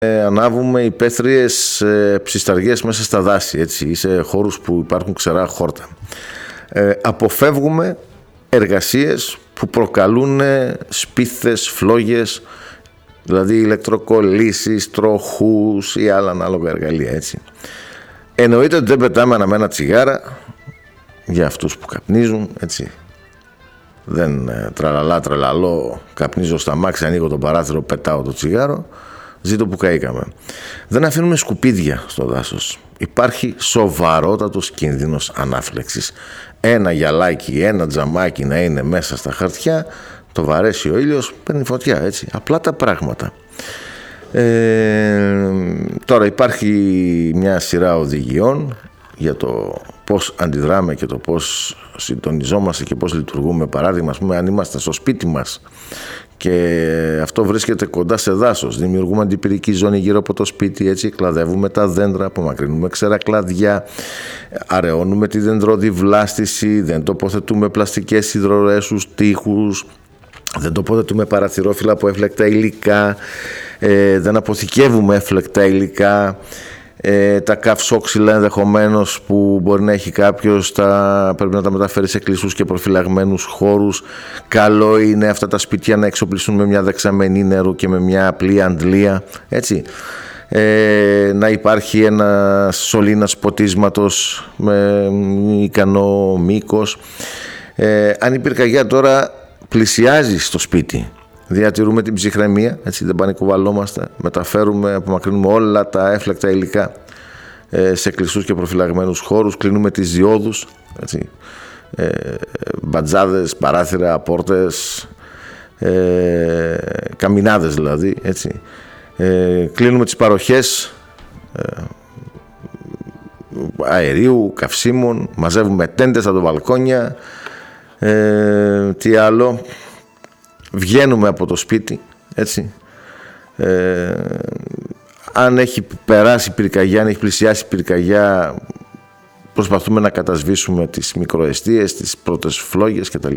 Ανάβουμε υπαίθριες ψισταριές μέσα στα δάση, έτσι, ή σε χώρους που υπάρχουν ξερά χόρτα. Αποφεύγουμε εργασίες που προκαλούν σπίθες, φλόγες, δηλαδή ηλεκτροκολλήσεις, τροχούς ή άλλα ανάλογα εργαλεία, έτσι. Εννοείται ότι δεν πετάμε αναμένα τσιγάρα για αυτούς που καπνίζουν, έτσι. Δεν τραλαλό, καπνίζω στα μάξι, ανοίγω το παράθυρο, πετάω το τσιγάρο. Ζήτω που καήκαμε. Δεν αφήνουμε σκουπίδια στο δάσος. Υπάρχει σοβαρότατος κίνδυνος ανάφλεξης. Ένα γυαλάκι, ένα τζαμάκι να είναι μέσα στα χαρτιά, το βαρέσει ο ήλιος, παίρνει φωτιά, έτσι. Απλά τα πράγματα. Τώρα υπάρχει μια σειρά οδηγιών για το πώς αντιδράμε και το πώς συντονιζόμαστε και πώς λειτουργούμε. Παράδειγμα, ας πούμε, αν είμαστε στο σπίτι μας και αυτό βρίσκεται κοντά σε δάσος, δημιουργούμε αντιπυρική ζώνη γύρω από το σπίτι, έτσι, κλαδεύουμε τα δέντρα, απομακρύνουμε ξερά κλαδιά, αραιώνουμε τη δεντρώδη βλάστηση, δεν τοποθετούμε πλαστικές υδρορέσους τοίχους, δεν τοποθετούμε παραθυρόφυλλα από έφλεκτα υλικά, δεν αποθηκεύουμε έφλεκτα υλικά, τα καυσόξυλα ενδεχομένως που μπορεί να έχει κάποιος πρέπει να τα μεταφέρει σε κλειστούς και προφυλαγμένους χώρους. Καλό είναι αυτά τα σπίτια να εξοπλιστούν με μια δεξαμενή νερού και με μια απλή αντλία, έτσι. Να υπάρχει ένα σωλήνας ποτίσματος με ικανό μήκος. Αν η πυρκαγιά τώρα πλησιάζει στο σπίτι, διατηρούμε την ψυχραιμία, έτσι, δεν πανικοβαλόμαστε, μεταφέρουμε, απομακρύνουμε όλα τα έφλεκτα υλικά σε κλειστούς και προφυλαγμένους χώρους, κλείνουμε τις διόδους, έτσι, μπατζάδες, παράθυρα, πόρτες, καμινάδες δηλαδή, έτσι. Κλείνουμε τις παροχές αερίου, καυσίμων, μαζεύουμε τέντες από τα μπαλκόνια, τι άλλο. Βγαίνουμε από το σπίτι, έτσι. Αν έχει περάσει πυρκαγιά, αν έχει πλησιάσει πυρκαγιά, προσπαθούμε να κατασβήσουμε τις μικροαιστείες, τις πρώτες φλόγες κτλ.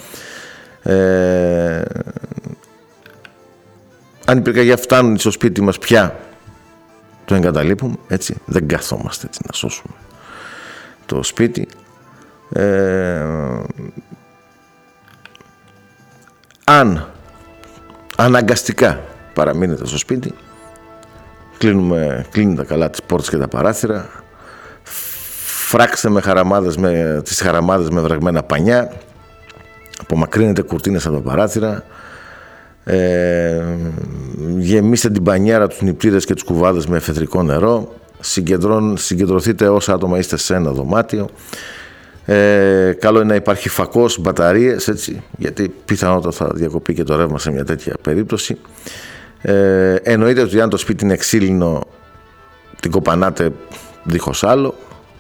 Αν η πυρκαγιά φτάνουν στο σπίτι μας πια, το εγκαταλείπουμε, έτσι. Δεν καθόμαστε έτσι να σώσουμε το σπίτι. Αν αναγκαστικά παραμείνετε στο σπίτι, κλείνετε καλά τις πόρτες και τα παράθυρα, φράξτε τις χαραμάδες με βραγμένα πανιά, απομακρύνετε κουρτίνες από τα παράθυρα, γεμίστε την πανιέρα, τους νηπτήρες και τους κουβάδες με εφεδρικό νερό, συγκεντρωθείτε όσα άτομα είστε σε ένα δωμάτιο. Καλό είναι να υπάρχει φακός, μπαταρίες, έτσι, γιατί πιθανότατα θα διακοπεί και το ρεύμα σε μια τέτοια περίπτωση. Εννοείται ότι αν το σπίτι είναι ξύλινο, την κοπανάτε δίχως άλλο.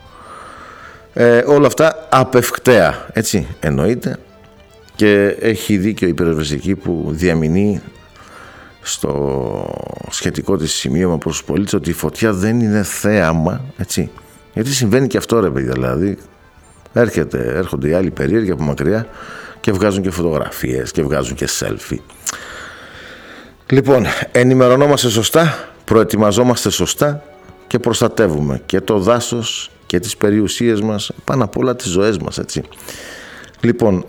Όλα αυτά απευκταία, έτσι, εννοείται, και έχει δίκιο η πυροσβεστική που διαμηνεί στο σχετικό της σημείωμα προς τους πολίτες ότι η φωτιά δεν είναι θέαμα, έτσι, γιατί συμβαίνει και αυτό, ρε παιδιά, δηλαδή έρχονται οι άλλοι περίεργοι από μακριά και βγάζουν και φωτογραφίες και βγάζουν και selfie. Λοιπόν, ενημερωνόμαστε σωστά, προετοιμαζόμαστε σωστά και προστατεύουμε και το δάσος και τις περιουσίες μας, πάνω απ' όλα τις ζωές μας, έτσι. Λοιπόν,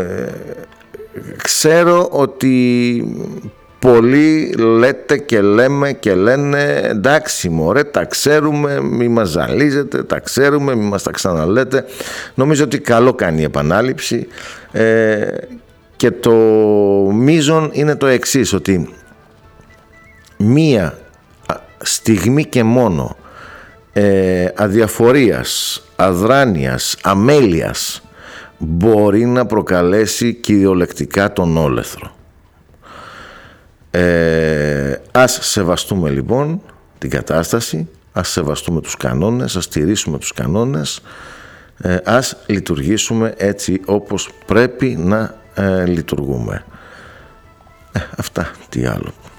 ξέρω ότι πολλοί λέτε και λέμε και λένε εντάξει μωρέ, τα ξέρουμε, μη μας ζαλίζετε, τα ξέρουμε, μη μας τα ξαναλέτε. Νομίζω ότι καλό κάνει η επανάληψη, και το μείζον είναι το εξής, ότι μία στιγμή και μόνο αδιαφορίας, αδράνειας, αμέλειας μπορεί να προκαλέσει κυριολεκτικά τον όλεθρο. Ας σεβαστούμε λοιπόν την κατάσταση, ας σεβαστούμε τους κανόνες, ας στηρίσουμε τους κανόνες, ας λειτουργήσουμε έτσι όπως πρέπει να λειτουργούμε. Αυτά, τι άλλο.